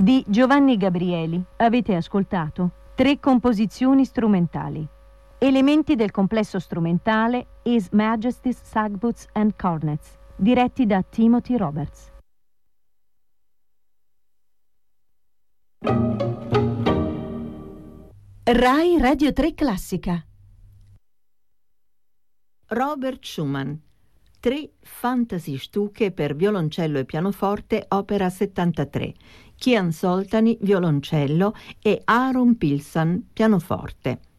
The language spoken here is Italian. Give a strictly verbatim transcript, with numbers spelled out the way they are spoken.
Di Giovanni Gabrieli avete ascoltato tre composizioni strumentali. Elementi del complesso strumentale His Majesty's Sagbooks and Cornets, diretti da Timothy Roberts. Rai Radio tre Classica. Robert Schumann. Tre fantasy stucche per violoncello e pianoforte, opera settantatré. Kian Soltani, violoncello, e Aaron Pilsan, pianoforte.